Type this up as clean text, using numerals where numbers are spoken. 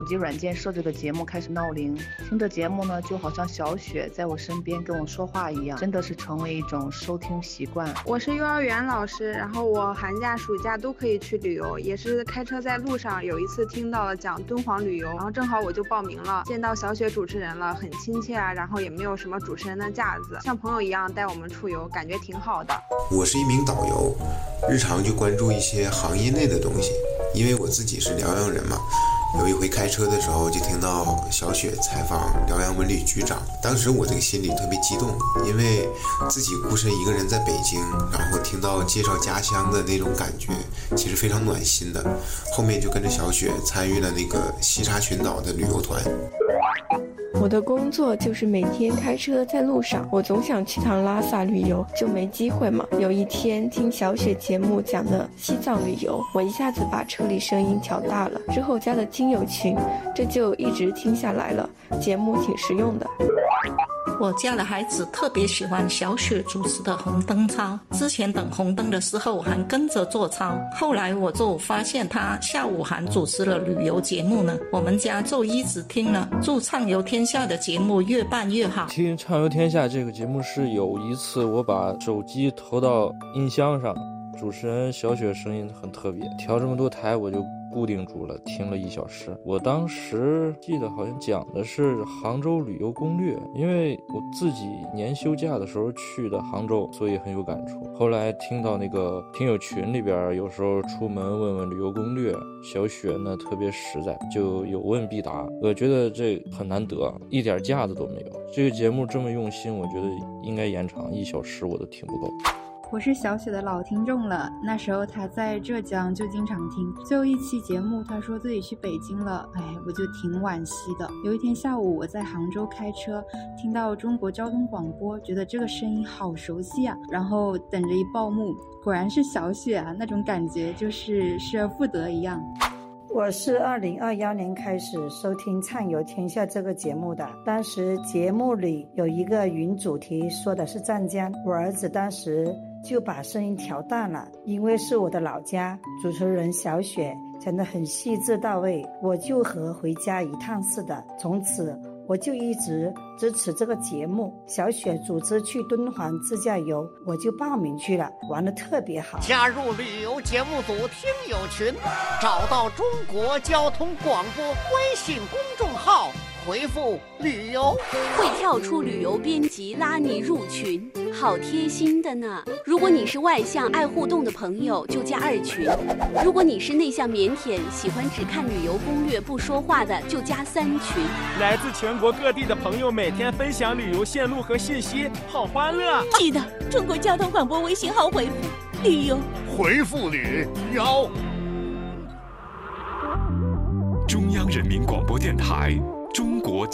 手机软件设置的节目开始闹铃，听着节目呢，就好像小雪在我身边跟我说话一样，真的是成为一种收听习惯。 我是幼儿园老师，然后我寒假暑假都可以去旅游，也是开车在路上，有一次听到了讲敦煌旅游，然后正好我就报名了，见到小雪主持人了，很亲切啊，然后也没有什么主持人的架子，像朋友一样带我们出游，感觉挺好的。 我是一名导游，日常就关注一些行业内的东西，因为我自己是辽阳人嘛。有一回开车的时候就听到小雪采访辽阳文旅局长，当时我这个心里特别激动，因为自己孤身一个人在北京，然后听到介绍家乡的那种感觉，其实非常暖心的。后面就跟着小雪参与了那个西沙群岛的旅游团。 我的工作就是每天开车在路上，我总想去趟拉萨旅游，就没机会嘛。有一天听小雪节目讲的西藏旅游，我一下子把车里声音调大了，之后加了听友群，这就一直听下来了，节目挺实用的。 我家的孩子特别喜欢小雪主持的红灯操，之前等红灯的时候还跟着做操，后来我就发现他下午还主持了旅游节目呢，我们家就一直听了。祝畅游天下的节目越办越好。 听畅游天下这个节目是有一次我把手机投到音箱上，主持人小雪声音很特别，调这么多台我就固定住了，听了1小时。我当时记得好像讲的是杭州旅游攻略，因为我自己年休假的时候去的杭州，所以很有感触。后来听到那个听友群里边，有时候出门问问旅游攻略，小雪呢特别实在，就有问必答，我觉得这很难得，一点架子都没有。这个节目这么用心，我觉得应该延长1小时，我都听不够。 我是小雪的老听众了，那时候他在浙江就经常听。最后一期节目他说自己去北京了，我就挺惋惜的。有一天下午我在杭州开车，听到中国交通广播，觉得这个声音好熟悉啊，然后等着一报幕，果然是小雪啊，那种感觉就是失而复得一样。 我是2021年开始收听畅游天下这个节目的，当时节目里有一个云主题说的是湛江，我儿子当时就把声音调大了，因为是我的老家，主持人小雪讲得很细致到位，我就和回家一趟似的。从此我就一直支持这个节目，小雪组织去敦煌自驾游，我就报名去了，玩得特别好。 加入旅游节目组听友群，找到中国交通广播微信公众号，回复旅游， 会跳出旅游编辑拉你入群，好贴心的呢。如果你是外向爱互动的朋友，就加2群；如果你是内向腼腆喜欢只看旅游攻略不说话的，就加3群。 来自全国各地的朋友每天分享旅游线路和信息，好欢乐。 记得中国交通广播微信号回复旅游， 回复旅游。 中央人民广播电台中国